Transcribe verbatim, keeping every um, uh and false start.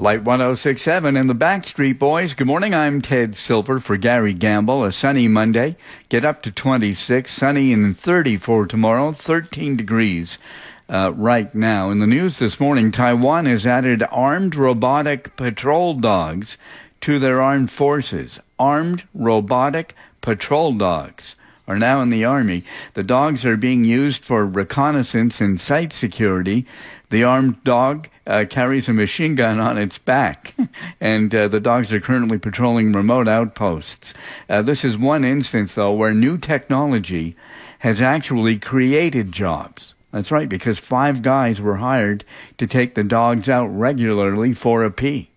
Light one oh six point seven and the Backstreet Boys. Good morning, I'm Ted Silver for Gary Gamble. A sunny Monday. Get up to twenty-six. Sunny and thirty-four tomorrow. thirteen degrees uh, right now. In the news this morning, Taiwan has added armed robotic patrol dogs to their armed forces. Armed robotic patrol dogs are now in the Army. The dogs are being used for reconnaissance and site security. The armed dog uh, carries a machine gun on its back, and uh, the dogs are currently patrolling remote outposts. Uh, this is one instance, though, where new technology has actually created jobs. That's right, because five guys were hired to take the dogs out regularly for a pee.